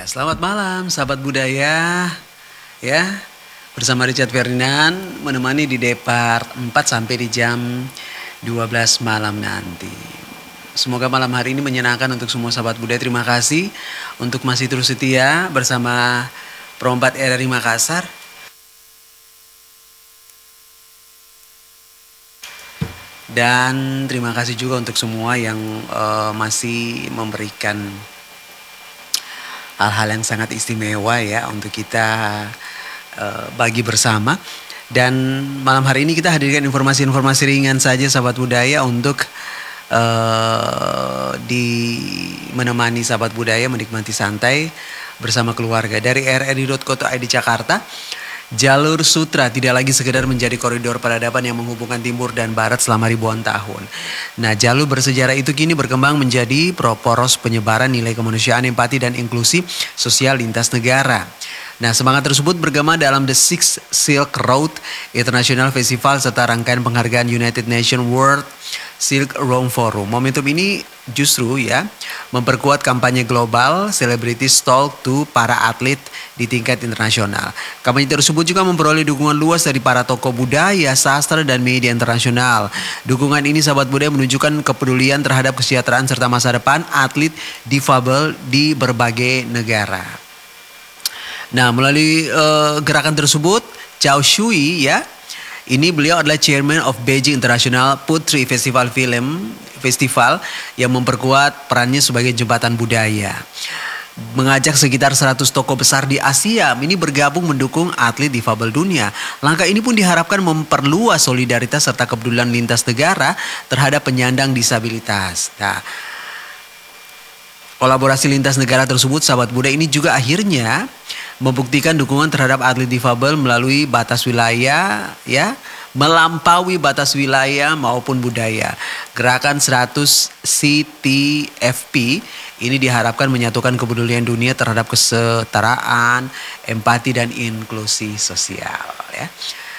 Selamat malam sahabat budaya. Ya, bersama Richard Ferdinand menemani di Depart 4 sampai di jam 12 malam nanti. Semoga malam hari ini menyenangkan untuk semua sahabat budaya. Terima kasih untuk masih terus setia bersama Pro 4 RRI Makassar. Dan terima kasih juga untuk semua yang masih memberikan hal-hal yang sangat istimewa ya untuk kita bagi bersama. Dan malam hari ini kita hadirkan informasi-informasi ringan saja sahabat budaya untuk menemani sahabat budaya menikmati santai bersama keluarga. Dari rri.co.id Jakarta, jalur sutra tidak lagi sekedar menjadi koridor peradaban yang menghubungkan timur dan barat selama ribuan tahun. Nah, jalur bersejarah itu kini berkembang menjadi poros penyebaran nilai kemanusiaan, empati, dan inklusi sosial lintas negara. Nah, semangat tersebut bergema dalam The Sixth Silk Road International Festival serta rangkaian penghargaan United Nations World Silk Road Forum. Momentum ini justru ya memperkuat kampanye global Celebrities Talk to para atlet di tingkat internasional. Kampanye tersebut juga memperoleh dukungan luas dari para tokoh budaya, sastra, dan media internasional. Dukungan ini sahabat budaya menunjukkan kepedulian terhadap kesejahteraan serta masa depan atlet difabel di berbagai negara. Nah, melalui gerakan tersebut, Cao Shui ya, ini beliau adalah chairman of Beijing International Putri Festival Film Festival yang memperkuat perannya sebagai jembatan budaya. Mengajak sekitar 100 tokoh besar di Asia ini bergabung mendukung atlet difabel dunia. Langkah ini pun diharapkan memperluas solidaritas serta kepedulian lintas negara terhadap penyandang disabilitas. Nah, kolaborasi lintas negara tersebut sahabat budaya ini juga akhirnya membuktikan dukungan terhadap atlet difabel melalui batas wilayah ya, melampaui batas wilayah maupun budaya. Gerakan 100 CTFP ini diharapkan menyatukan kepedulian dunia terhadap kesetaraan, empati, dan inklusi sosial ya.